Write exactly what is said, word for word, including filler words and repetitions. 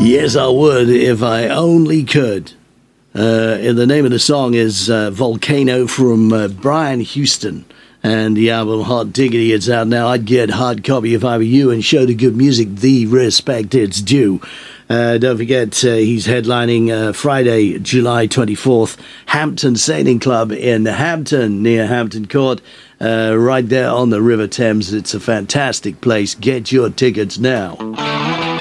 Yes, I would if I only could. Uh, and the name of the song is uh, Volcano from uh, Brian Houston. And the album Hot Diggity, it's out now. I'd get hard copy if I were you and show the good music the respect it's due. Uh, don't forget, uh, he's headlining uh, Friday, July twenty-fourth, Hampton Sailing Club in Hampton, near Hampton Court, uh, right there on the River Thames. It's a fantastic place. Get your tickets now.